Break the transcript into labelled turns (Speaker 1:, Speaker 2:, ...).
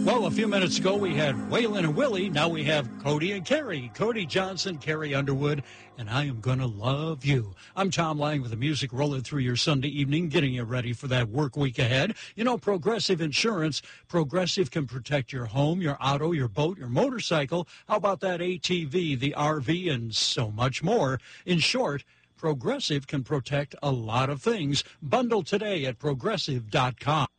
Speaker 1: Well, a few minutes ago, we had Waylon and Willie. Now we have Cody and Carrie. Cody Johnson, Carrie Underwood, and I Am Gonna Love You. I'm Tom Lang with the music rolling through your Sunday evening, getting you ready for that work week ahead. You know, Progressive Insurance, Progressive can protect your home, your auto, your boat, your motorcycle. How about that ATV, the RV, and so much more? In short, Progressive can protect a lot of things. Bundle today at Progressive.com.